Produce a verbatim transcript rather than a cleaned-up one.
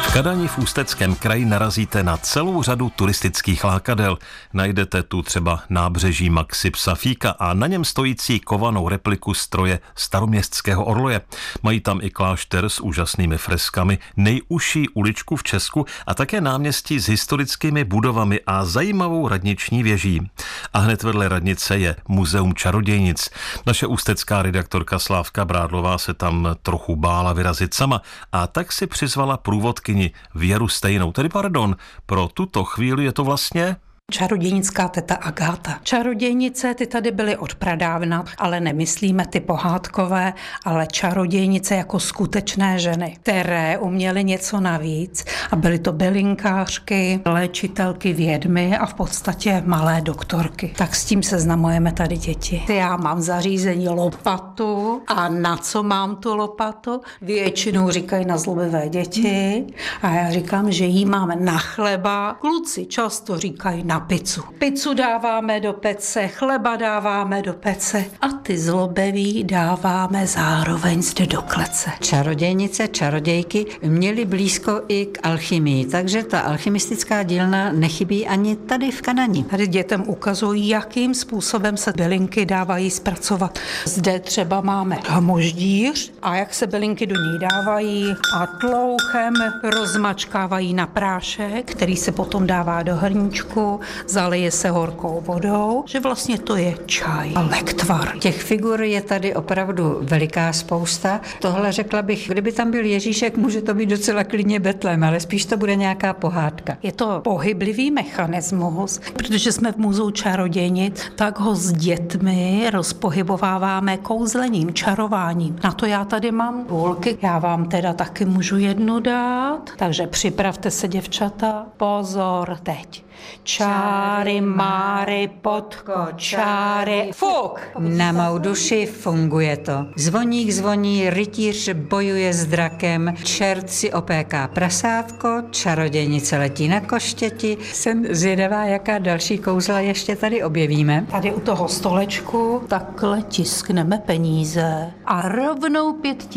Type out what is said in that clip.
V Kadani v Ústeckém kraji narazíte na celou řadu turistických lákadel. Najdete tu třeba nábřeží Maxi Psafíka a na něm stojící kovanou repliku stroje staroměstského orloje. Mají tam i klášter s úžasnými freskami, nejužší uličku v Česku a také náměstí s historickými budovami a zajímavou radniční věží. A hned vedle radnice je Muzeum čarodějnic. Naše ústecká redaktorka Slávka Brádlová se tam trochu bála vyrazit sama a tak si přizvala průvodkyni Věru Stejnou. Tedy pardon, pro tuto chvíli je to vlastně čarodějnická teta Agáta. Čarodějnice, ty tady byly od pradávna, ale nemyslíme ty pohádkové, ale čarodějnice jako skutečné ženy, které uměly něco navíc a byly to bylinkářky, léčitelky, vědmy a v podstatě malé doktorky. Tak s tím seznamujeme tady děti. Já mám zařízení lopatu a na co mám tu lopatu? Většinou říkají na zlobivé děti a já říkám, že jí máme na chleba. Kluci často říkají na pizzu. Pizzu dáváme do pece, chleba dáváme do pece a ty zlobeví dáváme zároveň zde do klece. Čarodějnice, čarodějky měly blízko i k alchymii, takže ta alchymistická dílna nechybí ani tady v Kadani. Tady dětem ukazují, jakým způsobem se bylinky dávají zpracovat. Zde třeba máme hmoždíř a jak se bylinky do ní dávají a tlouchem rozmačkávají na prášek, který se potom dává do hrníčku, zalije se horkou vodou, že vlastně to je čaj a lektvar. Těch figur je tady opravdu veliká spousta. Tohle řekla bych, kdyby tam byl Ježíšek, může to být docela klidně Betlém, ale spíš to bude nějaká pohádka. Je to pohyblivý mechanismus, protože jsme v muzeu čarodějnic, tak ho s dětmi rozpohybováváme kouzlením, čarováním. Na to já tady mám půlky. Já vám teda taky můžu jednu dát, takže připravte se, děvčata. Pozor teď. Čáry, máry, potko, čáry, fuk! Na mou duši funguje to. Zvoník zvoní, rytíř bojuje s drakem, čert si opéká prasátko, čarodějnice letí na koštěti. Jsem zvědavá, jaká další kouzla ještě tady objevíme. Tady u toho stolečku takhle tiskneme peníze a rovnou pět